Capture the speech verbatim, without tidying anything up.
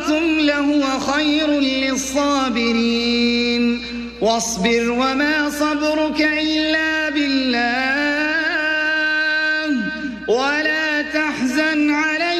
أَشْرَكْتُمْ لَهُوَ خَيْرٌ لِّلصَّابِرِينَ وَاصْبِرْ وَمَا صَبْرُكَ إِلَّا بِاللَّهِ وَلَا تَحْزَنْ عَلَيْهِمْ